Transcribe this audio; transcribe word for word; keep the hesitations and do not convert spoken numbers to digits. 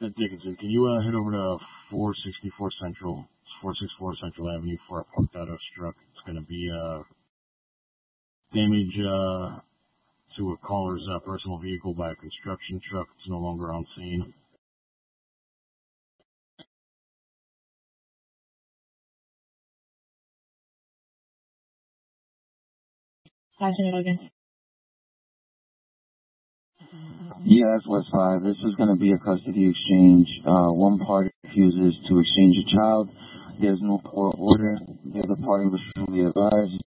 Ed Dickinson, can you uh, head over to four sixty-four Central, four sixty-four Central Avenue for a parked auto struck? It's going to be uh, damage uh, to a caller's uh, personal vehicle by a construction truck. It's no longer on scene. Sergeant Logan. Yeah, that's West five. This is going to be a custody exchange. Uh, one party refuses to exchange a child. There's no court order. The other party was strongly advised.